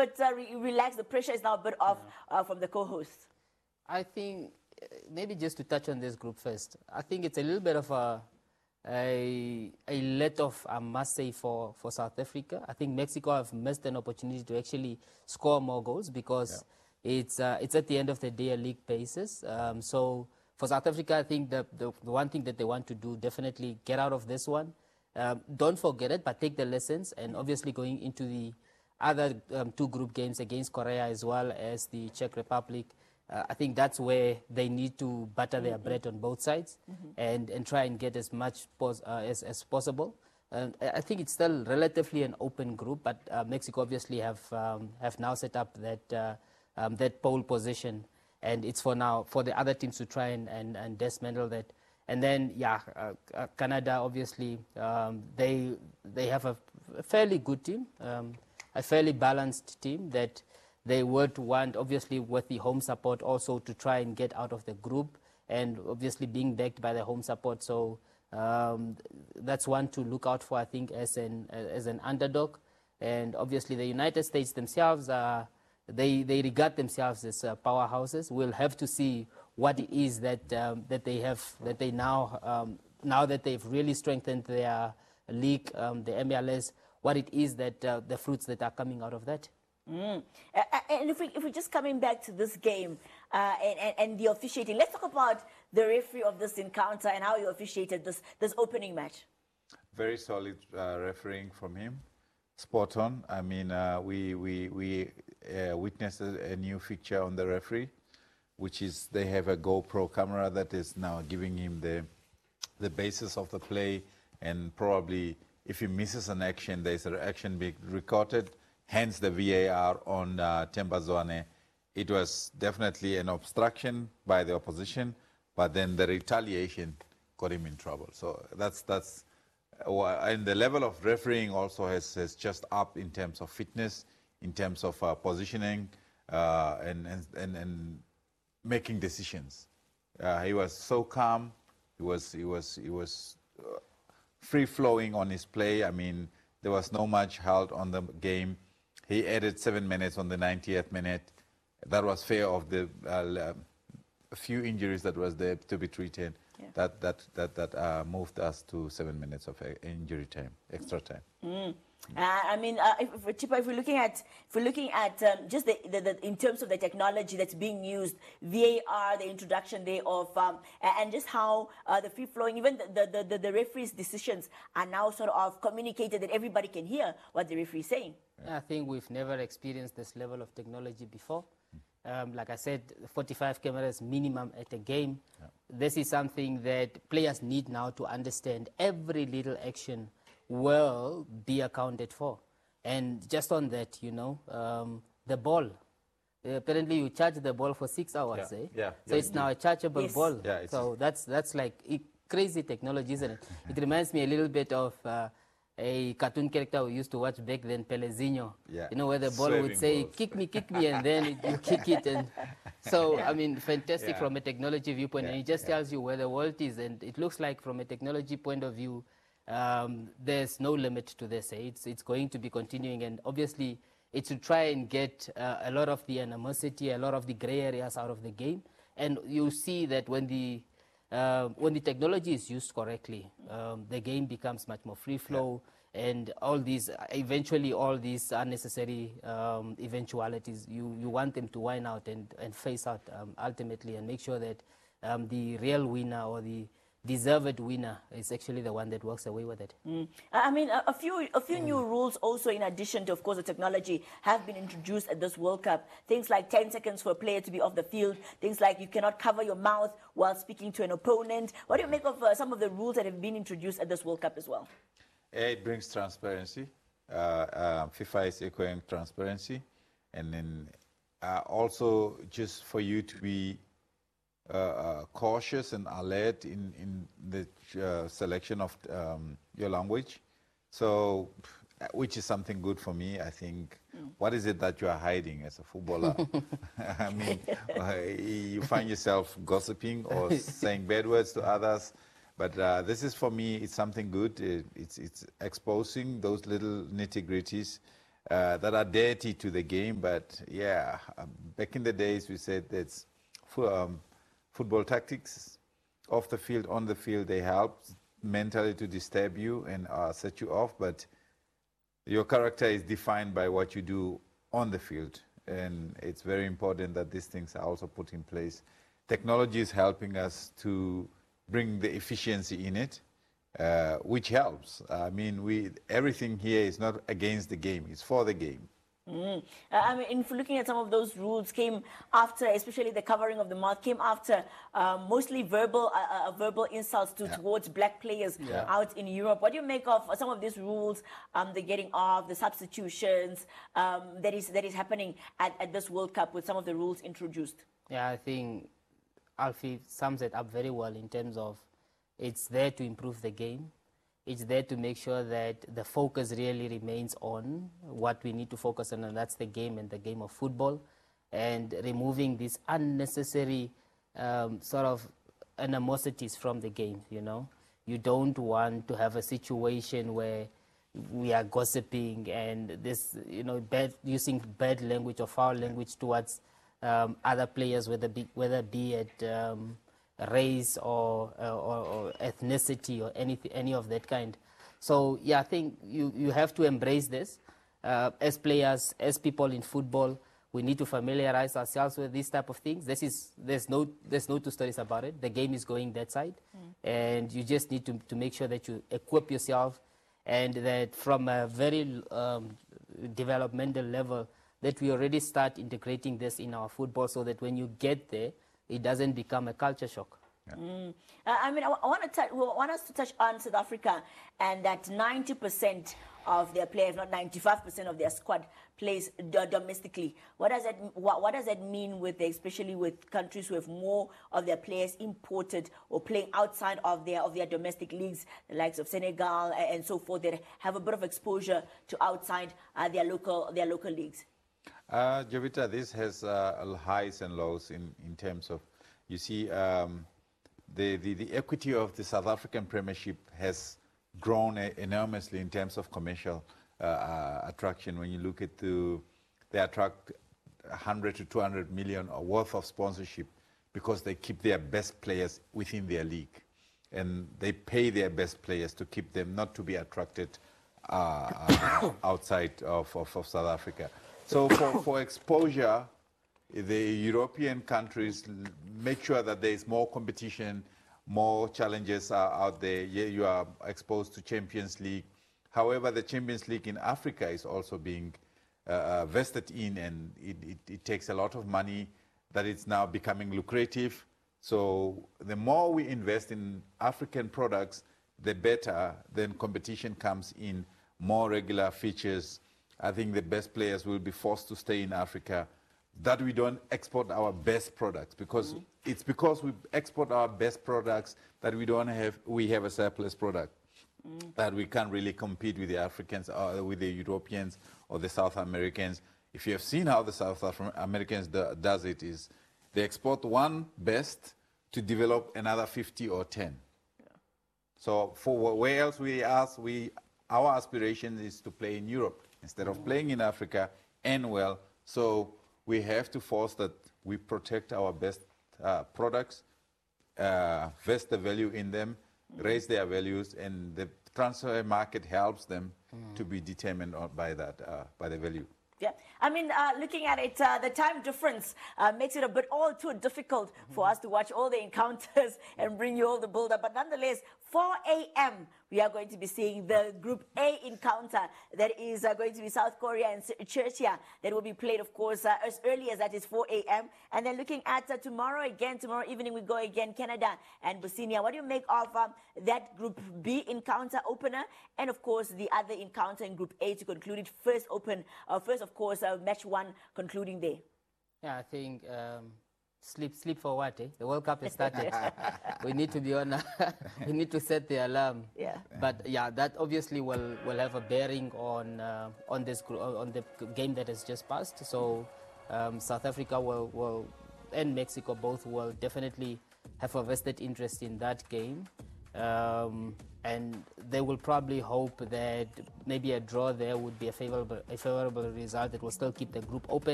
bit relaxed. The pressure is now a bit off from the co-hosts. I think maybe just to touch on this group first, I think it's a little bit of a let off, I must say, for South Africa. I think Mexico have missed an opportunity to actually score more goals because it's at the end of the day a league basis. So for South Africa, I think the one thing that they want to do, definitely get out of this one. Don't forget it, but take the lessons, and obviously going into the other two group games against Korea as well as the Czech Republic. I think that's where they need to butter their bread on both sides and try and get as much as possible. I think it's still relatively an open group, but Mexico obviously have now set up that pole position, and it's for now for the other teams to try and dismantle that. And then Canada obviously they have a fairly good team, a fairly balanced team that they would want, obviously, with the home support also to try and get out of the group, and obviously being backed by the home support. So that's one to look out for, I think, as an underdog. And obviously the United States themselves, they regard themselves as powerhouses. We'll have to see what it is that they now that they've really strengthened their league, the MLS, what it is that the fruits that are coming out of that. And if we're just coming back to this game and the officiating, let's talk about the referee of this encounter and how he officiated this opening match. Very solid refereeing from him. Spot on. I mean, we witnessed a new feature on the referee, which is they have a GoPro camera that is now giving him the basis of the play, and probably if he misses an action, there's an action being recorded. Hence the VAR on Themba Zwane. It was definitely an obstruction by the opposition, but then the retaliation got him in trouble. So that's and the level of refereeing also has just up in terms of fitness, in terms of positioning, and making decisions. He was so calm. He was free flowing on his play. I mean, there was no much held on the game. He added 7 minutes on the 90th minute. That was fair of the a few injuries that was there to be treated. Yeah. That moved us to 7 minutes of injury time, extra time. I mean, if we're looking at just in terms of the technology that's being used, VAR, the introduction there of, and just how the free flowing, even the referee's decisions are now sort of communicated that everybody can hear what the referee is saying. I think we've never experienced this level of technology before. Like I said, 45 cameras minimum at a game. Yeah. This is something that players need now to understand. Every little action will be accounted for. And just on that, the ball. Apparently you charge the ball for 6 hours, So it's now a chargeable ball. Yeah, so that's like crazy technology, isn't it? It reminds me a little bit of a cartoon character we used to watch back then, Pelezinho. Yeah. Where the ball would say, balls. Kick me, and then you kick it. And so, I mean, fantastic from a technology viewpoint. And it just tells you where the world is. And it looks like from a technology point of view, there's no limit to this. It's going to be continuing, and obviously it's to try and get a lot of the animosity, a lot of the gray areas out of the game. And you see that when the technology is used correctly, the game becomes much more free flow, and eventually all these unnecessary eventualities, you want them to wind out and face out ultimately, and make sure that the real winner or the deserved winner is actually the one that walks away with it. I mean, a few new rules also, in addition to, of course, the technology, have been introduced at this World Cup. Things like 10 seconds for a player to be off the field. Things like you cannot cover your mouth while speaking to an opponent. What do you make of some of the rules that have been introduced at this World Cup as well? It brings transparency. FIFA is echoing transparency. And then also just for you to be cautious and alert in the selection of your language, so which is something good for me. I think, what is it that you are hiding as a footballer? I mean, you find yourself gossiping or saying bad words to others, but this is, for me, it's something good. It's exposing those little nitty-gritties that are dirty to the game. But yeah, back in the days, we said that's football tactics. Off the field, on the field, they help mentally to disturb you and set you off. But your character is defined by what you do on the field. And it's very important that these things are also put in place. Technology is helping us to bring the efficiency in it, which helps. I mean, everything here is not against the game, it's for the game. I mean, if looking at some of those rules came after, especially the covering of the mouth, came after mostly verbal insults towards black players out in Europe. What do you make of some of these rules, the getting off, the substitutions that is happening at this World Cup with some of the rules introduced? Yeah, I think Alfie sums it up very well in terms of it's there to improve the game. It's there to make sure that the focus really remains on what we need to focus on, and that's the game and the game of football, and removing these unnecessary sort of animosities from the game, you know. You don't want to have a situation where we are gossiping and this, you know, using bad language or foul language towards other players, whether it be at race or ethnicity or any of that kind. So yeah, I think you have to embrace this as players, as people in football. We need to familiarize ourselves with these type of things. There's no two stories about it. The game is going that side, and you just need to make sure that you equip yourself, and that from a very developmental level, that we already start integrating this in our football, so that when you get there, it doesn't become a culture shock. Yeah. I mean, I want us to touch on South Africa, and that 90% of their players, not 95% of their squad, plays domestically. What does that mean with, especially with countries who have more of their players imported or playing outside of their domestic leagues, the likes of Senegal and so forth, that have a bit of exposure to outside their local leagues? Jovita, this has highs and lows in terms of, you see, the equity of the South African Premiership has grown enormously in terms of commercial attraction. When you look at they attract 100 to 200 million worth of sponsorship because they keep their best players within their league, and they pay their best players to keep them, not to be attracted outside of South Africa. So for exposure, the European countries make sure that there is more competition, more challenges are out there. You are exposed to Champions League. However, the Champions League in Africa is also being vested in, and it takes a lot of money that it's now becoming lucrative. So the more we invest in African products, the better. Then competition comes in, more regular features. I think the best players will be forced to stay in Africa, that we don't export our best products, because it's because we export our best products that we have a surplus product, that we can't really compete with the Africans or with the Europeans or the South Americans. If you have seen how the South Americans does it, is they export one best to develop another 50 or 10. Yeah. So for where else our aspiration is to play in Europe instead of playing in Africa, and well, so we have to force that we protect our best products, vest the value in them, raise their values, and the transfer market helps them to be determined by that, by the value. Yeah, I mean, looking at it, the time difference makes it a bit all too difficult for us to watch all the encounters and bring you all the build-up. But nonetheless, 4 a.m., we are going to be seeing the Group A encounter that is going to be South Korea and Czechia. That will be played, of course, as early as that is 4 a.m. And then looking at tomorrow evening, we go again, Canada and Bosnia. What do you make of that Group B encounter opener? And, of course, the other encounter in Group A to conclude it first, of course, match one concluding there. Yeah, I think sleep for what? The World Cup has started. We need to be on. We need to set the alarm. Yeah. But yeah, that obviously will have a bearing on the game that has just passed. So South Africa and Mexico both will definitely have a vested interest in that game. and they will probably hope that maybe a draw there would be a favorable result that will still keep the group open.